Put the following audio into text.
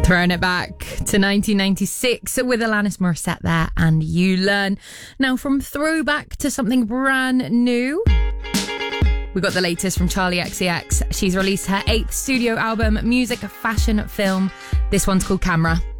Throwing it back to 1996 with Alanis Morissette there and You Learn. Now from throwback to something brand new, we got the latest from Charli XCX. She's released her 8th studio album, Music, Fashion, Film. This one's called Camera.